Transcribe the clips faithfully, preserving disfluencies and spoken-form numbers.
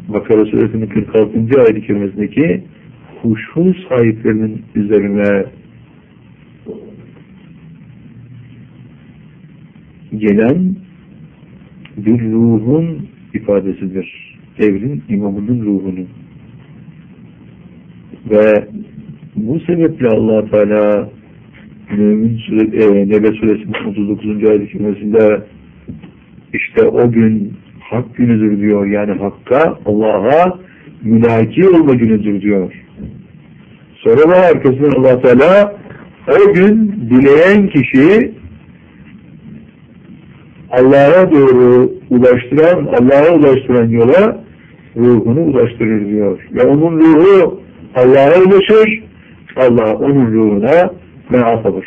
Bakara Suresinin kırk altıncı ayet-i kerimesindeki huşu sahiplerinin üzerine gelen bir ruhun ifadesidir. Devrin imamının ruhunun. Ve bu sebeple Allah Teala Mümin Sure, e, Nebe Suresinin otuz dokuzuncu ayet-i kerimesinde işte o gün hak günüdür diyor. Yani Hakk'a, Allah'a mülaki olma günüdür diyor. Sonra da arkasından Allah Teala o gün dileyen kişi Allah'a doğru ulaştıran, Allah'a ulaştıran yola ruhunu ulaştırır diyor. Ve onun ruhu Allah'a ulaşır, Allah onun ruhuna meaf olur.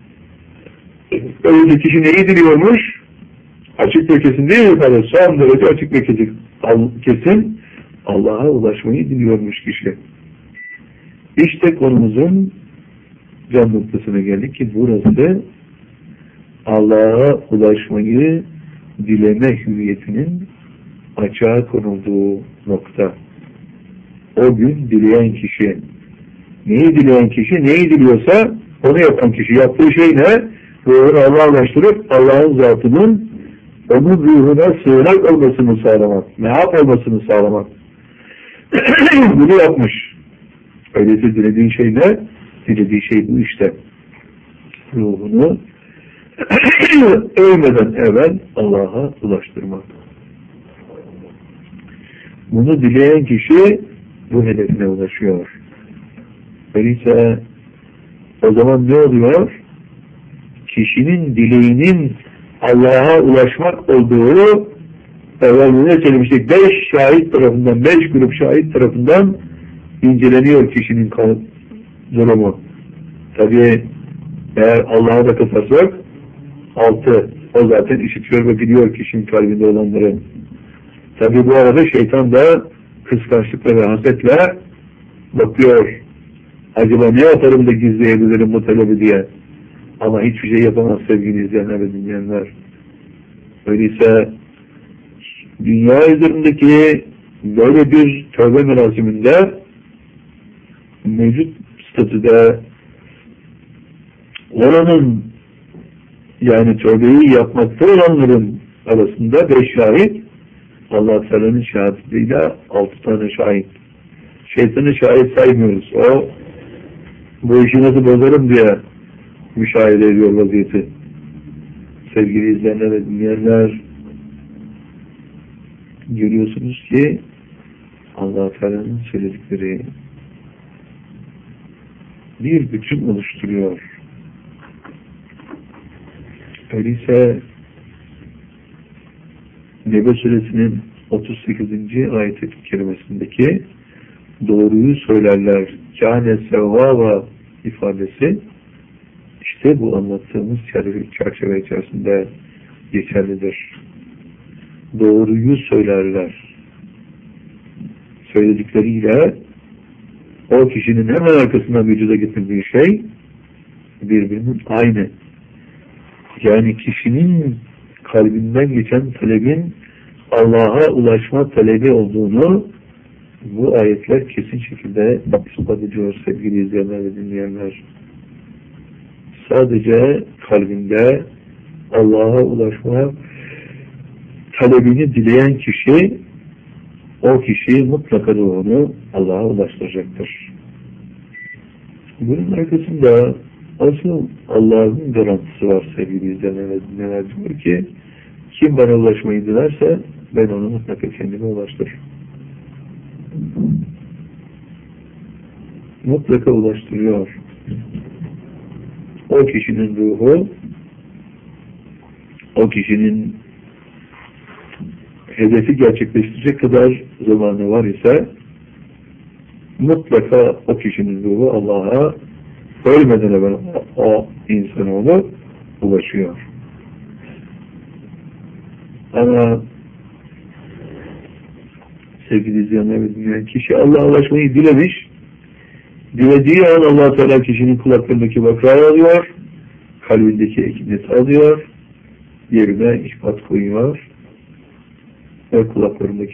Öyle kişi neyi diliyormuş? Açık ve kesin değil mi? Yani son derece açık ve kesin, kesin Allah'a ulaşmayı diliyormuş kişi. İşte konumuzun can noktasına geldik ki burası Allah'a ulaşmayı dileme hüviyetinin açığa konulduğu nokta. O gün dileyen kişi, neyi dileyen kişi, neyi diliyorsa onu yapan kişi. Yaptığı şey ne? Ruhunu Allah'a ulaştırıp Allah'ın zatının onun ruhuna sığınak olmasını sağlamak, meaf olmasını sağlamak. Bunu yapmış. Öyleyse dilediğin şey ne? Dilediği şey bu işte. Ruhunu ölmeden evvel Allah'a ulaştırmak. Bunu dileyen kişi bu hedefine ulaşıyor. Öyleyse o zaman ne oluyor? Kişinin dileğinin Allah'a ulaşmak olduğu evvelinde söylemiştik. Beş şahit tarafından, beş grup şahit tarafından inceleniyor kişinin durumu. Tabii eğer Allah'a da katarsak altı. O zaten işitiyor ve biliyor kişinin kalbinde olanları. Tabii bu arada şeytan da kıskançlıkla ve hasetle bakıyor. Acaba ne yaparım da gizleyebilirim bu talebi diye. Ama hiçbir şey yapamaz sevgili izleyenler ve dinleyenler. Öyleyse dünya üzerindeki böyle bir tövbe merasiminde mevcut statüde oranın yani tövbeyi yapmakta olanların arasında beş şahit, Allah Teala'nın şahitliğiyle altı tane şahit. Şeytanı şahit saymıyoruz. O bu işi nasıl bozarım diye müşahede ediyor vaziyeti. Sevgili izleyenler ve dinleyenler, görüyorsunuz ki Allah Teala'nın söyledikleri bir bütün oluşturuyor. Öyleyse Nebe Suresinin otuz sekizinci ayet-i kerimesindeki doğruyu söylerler kâne sevvâva ifadesi işte bu anlattığımız çerçeve içerisinde geçerlidir. Doğruyu söylerler. Söyledikleriyle o kişinin hemen arkasından vücuda getirdiği şey birbirinin aynı. Yani kişinin kalbinden geçen talebin Allah'a ulaşma talebi olduğunu bu ayetler kesin şekilde ispat ediyor sevgili izleyenler ve dinleyenler. Sadece kalbinde Allah'a ulaşma talebini dileyen kişi o kişi mutlaka onu Allah'a ulaştıracaktır. Bunun arkasında asıl Allah'ın garantisi var sevgili izleyenler ve dinleyenler, diyor ki kim bana ulaşmayı dilerse ben onu mutlaka kendime ulaştırırım. Mutlaka ulaştırıyor. O kişinin ruhu o kişinin hedefi gerçekleştirecek kadar zamanı var ise mutlaka o kişinin ruhu Allah'a ölmeden evvel o insanoğlu ulaşıyor. Ama sevgili izleyenler ve dinleyen kişi Allah'a ulaşmayı dilemiş, dilediği an Allah Teala kişinin kulaklarındaki bakrayı alıyor, kalbindeki ekineti alıyor, yerine işbat koyuyor ve kulaklarındaki